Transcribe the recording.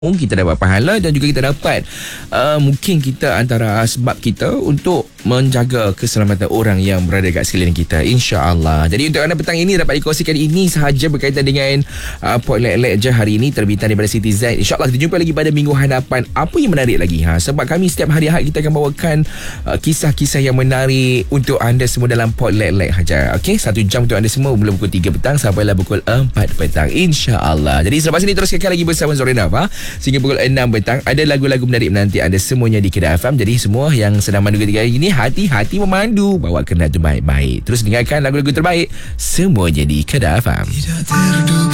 kita dapat pahala dan juga kita dapat mungkin kita antara sebab kita untuk menjaga keselamatan orang yang berada kat sekeliling kita, insya-Allah. Jadi untuk anda petang ini dapat dikongsikan ini sahaja berkaitan dengan Potluck je hari ini terbitan daripada Citizen. InsyaAllah kita jumpa lagi pada minggu hadapan. Apa yang menarik lagi sebab kami setiap hari Ahad kita akan bawakan kisah-kisah yang menarik untuk anda semua dalam Potluck saja. Okey, 1 jam untuk anda semua mula pukul 3 petang sampailah pukul 4 petang, insya-Allah. Jadi selepas ini teruskan lagi bersama Zorina sehingga pukul 6 petang. Ada lagu-lagu menarik menanti anda semuanya di Kedah FM. Jadi semua yang sedang mandu ketika ini, hati-hati memandu, bawa kendaraan tu baik-baik. Terus dengarkan lagu-lagu terbaik semuanya di Kedah FM.